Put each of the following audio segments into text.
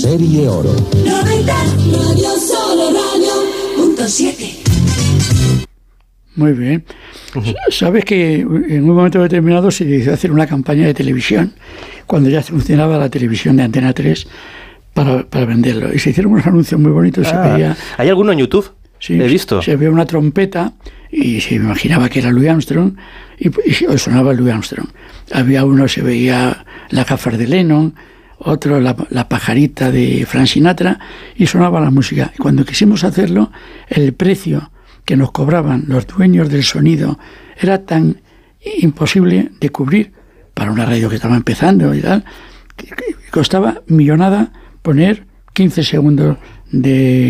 Serie Oro. 90 Radio Solo Radio.7. Muy bien. Sabes que en un momento determinado se decidió hacer una campaña de televisión, cuando ya funcionaba la televisión de Antena 3, para venderlo. Y se hicieron unos anuncios muy bonitos. Se veía, ¿hay alguno en YouTube? Sí, he visto. Se veía una trompeta y se imaginaba que era Louis Armstrong y sonaba Louis Armstrong. Había uno, se veía las gafas de Lennon, otro la pajarita de Frank Sinatra, y sonaba la música. Y cuando quisimos hacerlo, el precio que nos cobraban los dueños del sonido era tan imposible de cubrir para una radio que estaba empezando y tal, que costaba millonada poner 15 segundos de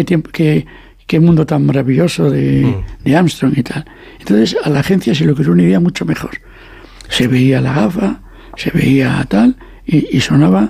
qué mundo tan maravilloso de Armstrong y tal. Entonces a la agencia se le ocurrió una idea mucho mejor. Se veía la gafa, se veía tal, y sonaba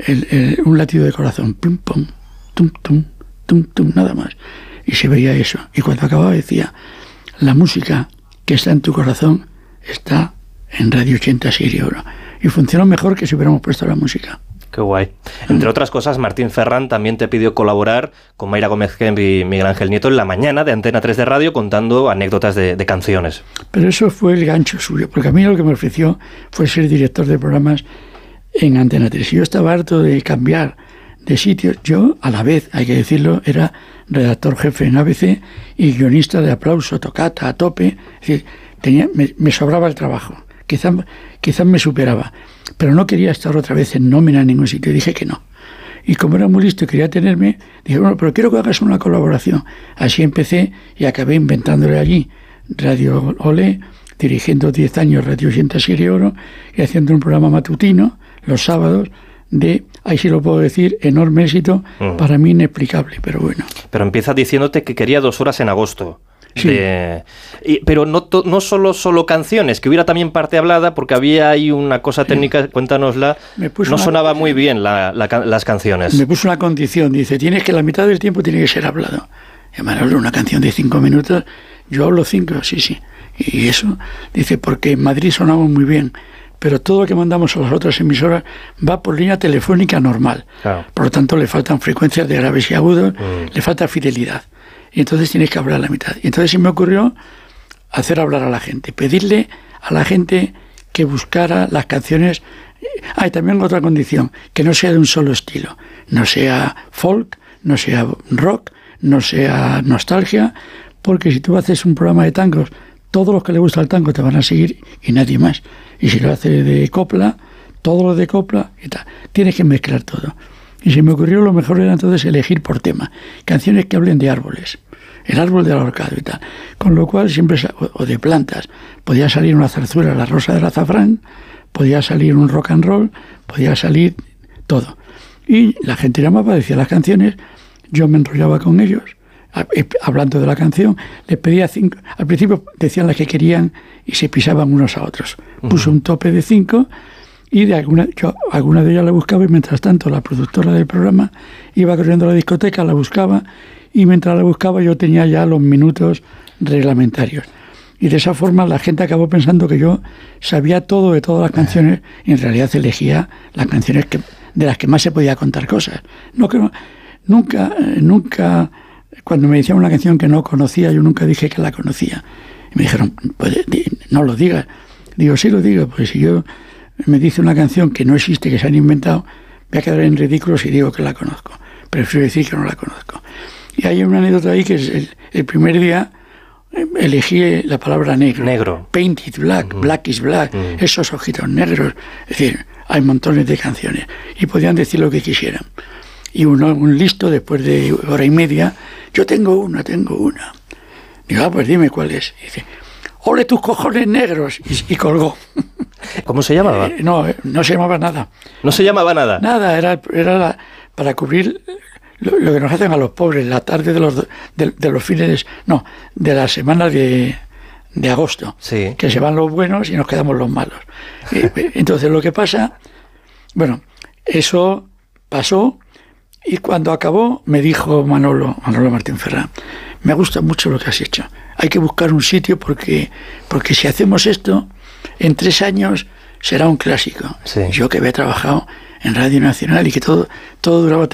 un latido de corazón, pim pum, tum tum, tum tum, nada más. Y se veía eso. Y cuando acababa decía: la música que está en tu corazón está en Radio 80 Serie Oro. Y funcionó mejor que si hubiéramos puesto la música. Qué guay. Entre otras cosas, Martín Ferrán también te pidió colaborar con Mayra Gómez Henry y Miguel Ángel Nieto en La Mañana de Antena 3 de Radio, contando anécdotas de canciones. Pero eso fue el gancho suyo, porque a mí lo que me ofreció fue ser director de programas en Antena 3. Y yo estaba harto de cambiar de sitio. Yo, a la vez, hay que decirlo, era redactor jefe en ABC y guionista de Aplauso, Tocata, A Tope. Es decir, me sobraba el trabajo. Quizás me superaba, pero no quería estar otra vez en nómina en ningún sitio. Dije que no. Y como era muy listo y quería tenerme, dije, bueno, pero quiero que hagas una colaboración. Así empecé y acabé inventándole allí Radio Olé, dirigiendo 10 años Radio 80 Serie Oro y haciendo un programa matutino los sábados de, ahí sí lo puedo decir, enorme éxito, para mí inexplicable, pero bueno. Pero empieza diciéndote que quería 2 horas en agosto. Sí. Pero no solo canciones, que hubiera también parte hablada, porque había ahí una cosa técnica, cuéntanosla. No sonaba muy bien las canciones. Me puso una condición, dice, tienes que la mitad del tiempo tiene que ser hablado. Y Manolo, una canción de 5 minutos, yo hablo 5, sí. Y eso, dice, porque en Madrid sonamos muy bien, pero todo lo que mandamos a las otras emisoras va por línea telefónica normal. Claro. Por lo tanto, le faltan frecuencias de graves y agudos, le falta fidelidad. Y entonces tienes que hablar la mitad. Y entonces se me ocurrió hacer hablar a la gente, pedirle a la gente que buscara las canciones. Y también otra condición, que no sea de un solo estilo. No sea folk, no sea rock, no sea nostalgia, porque si tú haces un programa de tangos, todos los que le gusta el tango te van a seguir y nadie más. Y si lo haces de copla, todo lo de copla y tal. Tienes que mezclar todo. Y se me ocurrió, lo mejor era entonces elegir por tema canciones que hablen de árboles, el árbol del ahorcado y tal. Con lo cual siempre, o de plantas, podía salir una zarzuela, la rosa del azafrán, podía salir un rock and roll, podía salir todo. Y la gente llamaba, decía las canciones, yo me enrollaba con ellos, hablando de la canción, les pedía 5, al principio decían las que querían y se pisaban unos a otros. Puse un tope de 5 y alguna de ellas la buscaba, y mientras tanto la productora del programa iba corriendo a la discoteca, la buscaba, y mientras la buscaba yo tenía ya los minutos reglamentarios. Y de esa forma la gente acabó pensando que yo sabía todo de todas las canciones, y en realidad elegía las canciones de las que más se podía contar cosas. Nunca, cuando me decían una canción que no conocía, yo nunca dije que la conocía. Y me dijeron, pues, no lo digas. Digo, sí lo digo, pues si yo me dice una canción que no existe, que se han inventado, voy a quedar en ridículo si digo que la conozco. Prefiero decir que no la conozco. Y hay una anécdota ahí que es el primer día elegí la palabra negro. Painted black, black is black, esos ojitos negros. Es decir, hay montones de canciones y podían decir lo que quisieran. Y un listo, después de hora y media, yo tengo una. Digo, pues dime cuál es. Y dice, ¡ole tus cojones negros! Y colgó. ¿Cómo se llamaba? No se llamaba nada. ¿No se llamaba nada? Nada, era para cubrir lo que nos hacen a los pobres, la tarde de los fines, de las semanas de agosto, sí, que se van los buenos y nos quedamos los malos. Entonces lo que pasa, bueno, eso pasó, y cuando acabó me dijo Manolo Martín Ferrán, me gusta mucho lo que has hecho, hay que buscar un sitio porque si hacemos esto, en 3 años será un clásico. Sí. Yo que había trabajado en Radio Nacional y que todo duraba